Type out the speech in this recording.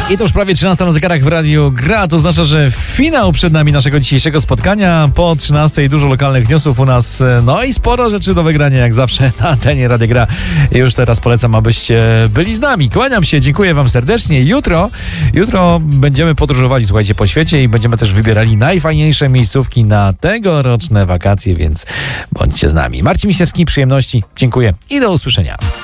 I to już prawie 13 na zegarach w Radiu Gra. To oznacza, że finał przed nami naszego dzisiejszego spotkania. Po 13 dużo lokalnych newsów u nas. No i sporo rzeczy do wygrania jak zawsze na antenie Radia Gra. Już teraz polecam, abyście byli z nami. Kłaniam się, dziękuję wam serdecznie. Jutro będziemy podróżowali, słuchajcie, po świecie i będziemy też wybierali najfajniejsze miejscówki na tegoroczne wakacje, więc bądźcie z nami. Marcin Miśniewski, przyjemności. Dziękuję i do usłyszenia.